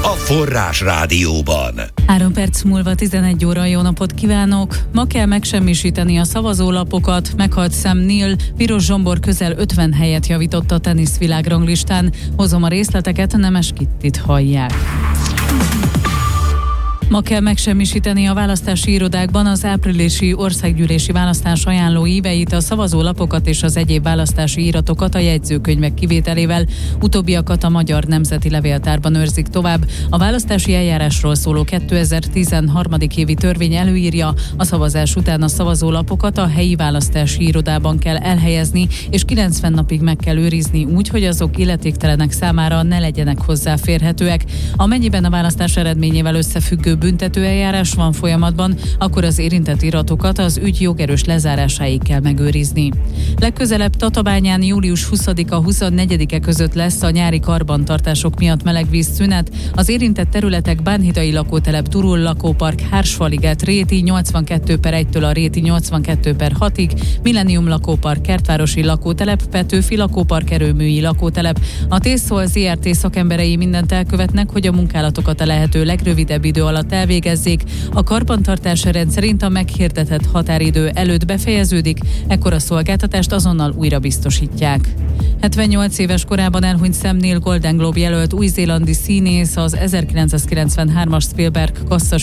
a Forrás Rádióban. 3 perc múlva 11 óra, jó napot kívánok! Ma kell megsemmisíteni a szavazólapokat. Meghalt Sam Neill, Piros Zsombor közel 50 helyet javított a teniszvilágranglistán. Hozom a részleteket, Nemes Kittit hallják. Ma kell megsemmisíteni a választási irodákban az áprilisi országgyűlési választás ajánló íveit, a szavazólapokat és az egyéb választási iratokat a jegyzőkönyvek kivételével. Utóbbiakat a Magyar Nemzeti Levéltárban őrzik tovább. A választási eljárásról szóló 2013. évi törvény előírja, a szavazás után a szavazólapokat a helyi választási irodában kell elhelyezni, és 90 napig meg kell őrizni úgy, hogy azok illetéktelenek számára ne legyenek hozzáférhetőek. Amennyiben a választás eredményével összefüggő büntetőeljárás van folyamatban, akkor az érintett iratokat az ügy jogerős lezárásáig kell megőrizni. Legközelebb Tatabányán július 20-a 24-e között lesz a nyári karbantartások miatt melegvízszünet. Az érintett területek Bánhidai lakótelep, Turul lakópark, Hársfaliget, Réti 82/1-től a Réti 82/6-ig, Millennium lakópark, Kertvárosi lakótelep, Petőfi lakópark, Erőműi lakótelep. A TÉSZOL ZRT szakemberei mindent elkövetnek, hogy a munkálatokat a lehető legrövidebb idő alatt elvégezzék. A karbantartás rendszerint a meghirdetett határidő előtt befejeződik, ekkor a szolgáltatást azonnal újra biztosítják. 78 éves korában elhunyt Sam Neill Golden Globe jelölt új-zélandi színész, az 1993-as Spielberg kasszas